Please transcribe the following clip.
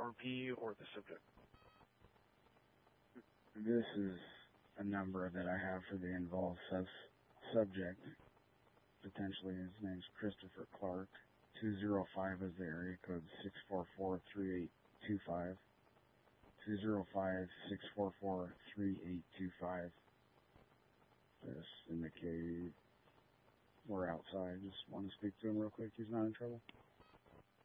RP or the subject? This is a number that I have for the involved subject. Potentially his name's Christopher Clark. 205 is the area code, 644-3825. 205-644-3825. This in the cave. We're outside. Just want to speak to him real quick. He's not in trouble.